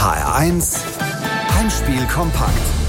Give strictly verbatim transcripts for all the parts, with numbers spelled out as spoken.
H R eins Heimspiel kompakt.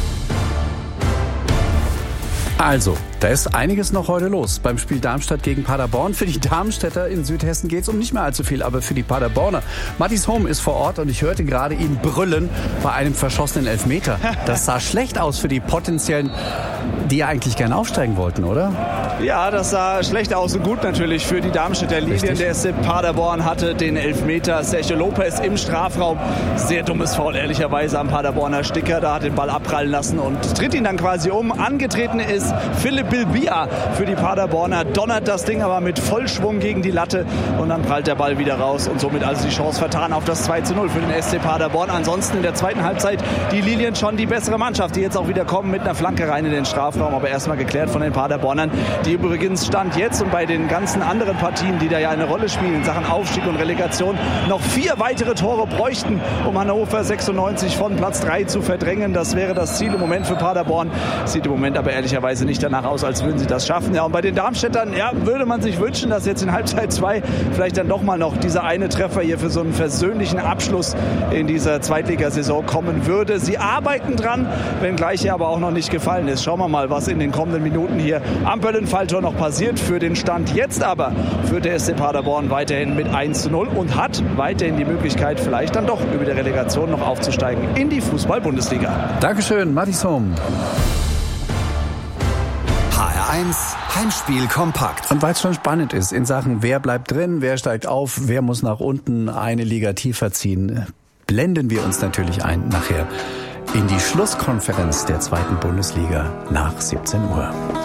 Also, da ist einiges noch heute los beim Spiel Darmstadt gegen Paderborn. Für die Darmstädter in Südhessen geht es um nicht mehr allzu viel, aber für die Paderborner. Mattis Hohm ist vor Ort und ich hörte gerade ihn brüllen bei einem verschossenen Elfmeter. Das sah schlecht aus für die potenziellen, die ja eigentlich gerne aufsteigen wollten, oder? Ja, das sah schlecht aus und gut natürlich für die Darmstädter Lilien. Der S C Paderborn hatte den Elfmeter. Sergio Lopez im Strafraum. Sehr dummes Foul, ehrlicherweise, am Paderborner Sticker. Da hat den Ball abprallen lassen und tritt ihn dann quasi um. Angetreten ist Philipp Bilbia für die Paderborner. Donnert das Ding aber mit Vollschwung gegen die Latte und dann prallt der Ball wieder raus und somit also die Chance vertan auf das zwei zu null für den S C Paderborn. Ansonsten in der zweiten Halbzeit die Lilien schon die bessere Mannschaft, die jetzt auch wieder kommen mit einer Flanke rein in den Strafraum, aber erstmal geklärt von den Paderbornern, die übrigens Stand jetzt und bei den ganzen anderen Partien, die da ja eine Rolle spielen in Sachen Aufstieg und Relegation, noch vier weitere Tore bräuchten, um Hannover sechsundneunzig von Platz drei zu verdrängen. Das wäre das Ziel im Moment für Paderborn. Sieht im Moment aber ehrlicherweise nicht danach aus, als würden sie das schaffen. Ja, und bei den Darmstädtern, ja, würde man sich wünschen, dass jetzt in Halbzeit zwei vielleicht dann doch mal noch dieser eine Treffer hier für so einen versöhnlichen Abschluss in dieser Zweitligasaison kommen würde. Sie arbeiten dran, wenngleich er aber auch noch nicht gefallen ist. Schauen wir mal, was in den kommenden Minuten hier am Böllenfalltor noch passiert. Für den Stand jetzt aber führt der S C Paderborn weiterhin mit eins zu null und hat weiterhin die Möglichkeit, vielleicht dann doch über die Relegation noch aufzusteigen in die Fußball-Bundesliga. Dankeschön, Mattis Hohm. H R eins Heimspiel kompakt. Und weil es schon spannend ist in Sachen, wer bleibt drin, wer steigt auf, wer muss nach unten eine Liga tiefer ziehen, blenden wir uns natürlich ein nachher in die Schlusskonferenz der zweiten Bundesliga nach siebzehn Uhr.